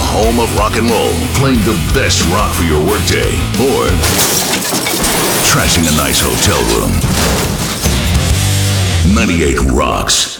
home of rock and roll, playing the best rock for your workday, or trashing a nice hotel room. 98 rocks.